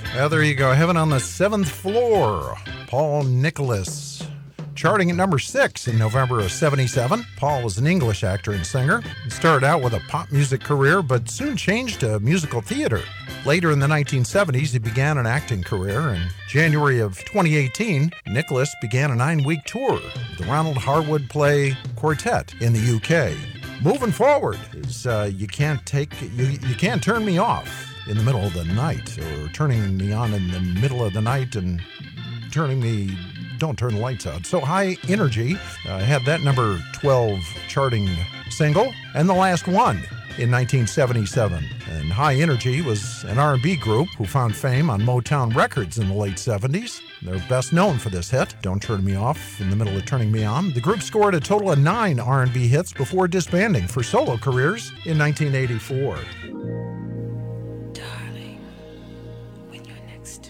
Well, there you go. Heaven on the Seventh Floor. Paul Nicholas. Charting at number 6 in November of 77. Paul was an English actor and singer. He started out with a pop music career, but soon changed to musical theater. Later in the 1970s, he began an acting career. In January of 2018, Nicholas began a 9-week tour with the Ronald Harwood play Quartet in the UK. Moving forward is You Can't Turn Me Off in the Middle of the Night, or Turning Me On in the Middle of the Night and Don't Turn the Lights Out. So High Energy had that number 12 charting single, and the last one in 1977. And High Energy was an R&B group who found fame on Motown Records in the late 70s. They're best known for this hit, Don't Turn Me Off in the Middle of Turning Me On. The group scored a total of 9 R&B hits before disbanding for solo careers in 1984.